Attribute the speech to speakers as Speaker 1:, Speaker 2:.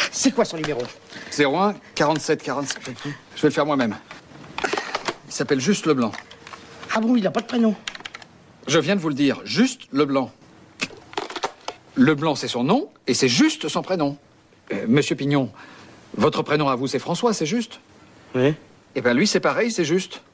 Speaker 1: C'est quoi son numéro?
Speaker 2: 01 47 45. Je vais le faire moi-même. Il s'appelle Juste Leblanc.
Speaker 1: Ah bon, il n'a pas de prénom?
Speaker 2: Je viens de vous le dire, Juste Leblanc. Leblanc, c'est son nom, et c'est Juste son prénom. Monsieur Pignon, votre prénom à vous, c'est François, c'est juste?
Speaker 1: Oui.
Speaker 2: Eh bien, lui, c'est pareil, c'est Juste.